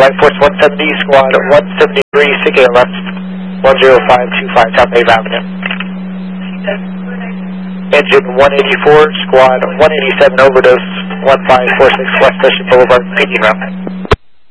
Light Force 170, Squad 173, CK left, 10525 South Ave Avenue. Engine 184, Squad 187, overdose, 1546 West Station Boulevard, PD route.